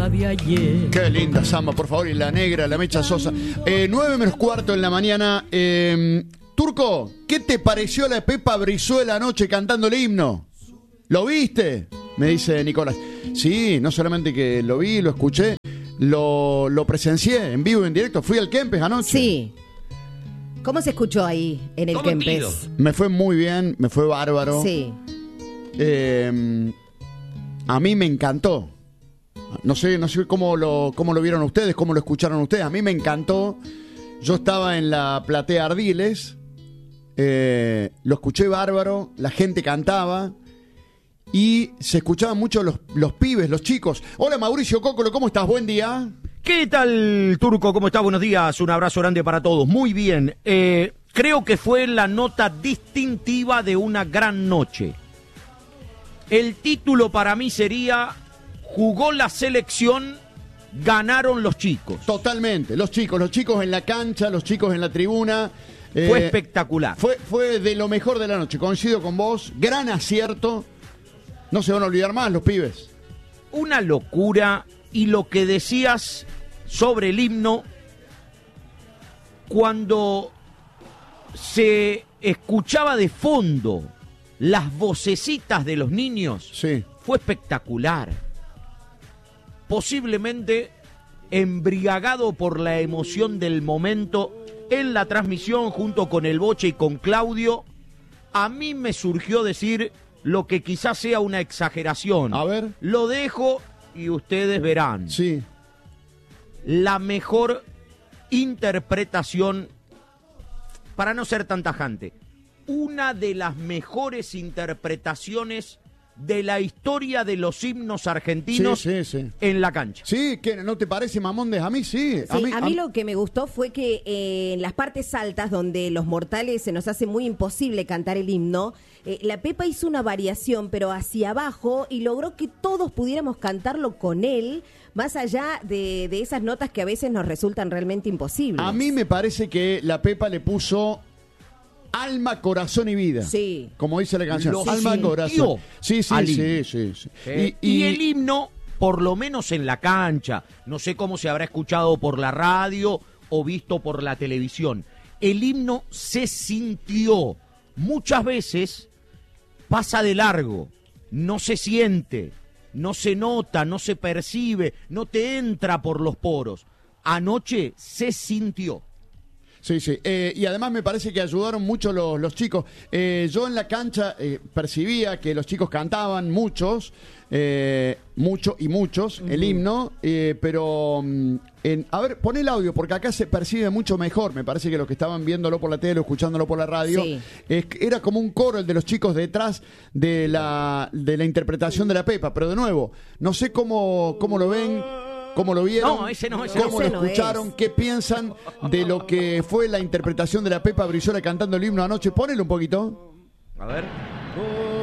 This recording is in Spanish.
samba de ayer. Qué linda samba, por favor, y la negra, la Mecha Sosa. 9:45 en la mañana. Turco, ¿qué te pareció la Pepa Brizuela anoche cantando el himno? ¿Lo viste? Me dice Nicolás. Sí, no solamente que lo vi, lo escuché, lo presencié en vivo y en directo. Fui al Kempes anoche. Sí. ¿Cómo se escuchó ahí en el Kempes? Me fue muy bien, me fue bárbaro. Sí. A mí me encantó. No sé cómo lo vieron ustedes, cómo lo escucharon ustedes. A mí me encantó. Yo estaba en la platea Ardiles. Lo escuché bárbaro. La gente cantaba. Y se escuchaban mucho los pibes, los chicos. Hola Mauricio Cócolo, ¿cómo estás? Buen día. ¿Qué tal, Turco? ¿Cómo estás? Buenos días. Un abrazo grande para todos. Muy bien. Creo que fue la nota distintiva de una gran noche. El título para mí sería: jugó la selección, ganaron los chicos. Totalmente. Los chicos en la cancha, los chicos en la tribuna. Fue espectacular. Fue de lo mejor de la noche. Coincido con vos. Gran acierto. No se van a olvidar más los pibes. Una locura. Y lo que decías sobre el himno, cuando se escuchaba de fondo las vocecitas de los niños, sí, fue espectacular. Posiblemente embriagado por la emoción del momento en la transmisión junto con el Boche y con Claudio, a mí me surgió decir lo que quizás sea una exageración. A ver. Lo dejo y ustedes verán. Sí. La mejor interpretación, para no ser tan tajante, una de las mejores interpretaciones de la historia de los himnos argentinos en la cancha. Sí, ¿qué, ¿no te parece, Mamondes? A mí sí. A mí lo que me gustó fue que en las partes altas, donde los mortales se nos hace muy imposible cantar el himno, la Pepa hizo una variación, pero hacia abajo, y logró que todos pudiéramos cantarlo con él, más allá de esas notas que a veces nos resultan realmente imposibles. A mí me parece que la Pepa le puso alma, corazón y vida. Sí. Como dice la canción. Lo alma, corazón. Sí. Y el himno, por lo menos en la cancha, no sé cómo se habrá escuchado por la radio o visto por la televisión, el himno se sintió. Muchas veces pasa de largo, no se siente, no se nota, no se percibe, no te entra por los poros. Anoche se sintió. Sí. Y además me parece que ayudaron mucho los chicos. Yo en la cancha percibía que los chicos cantaban muchos, el himno, pero a ver, pon el audio, porque acá se percibe mucho mejor. Me parece que los que estaban viéndolo por la tele o escuchándolo por la radio, era como un coro el de los chicos detrás de la interpretación de la Pepa. Pero de nuevo, no sé cómo lo ven. ¿Cómo lo vieron? No, ese no. ¿Cómo lo escucharon? ¿Qué piensan de lo que fue la interpretación de la Pepa Brizuela cantando el himno anoche? Ponelo un poquito. A ver.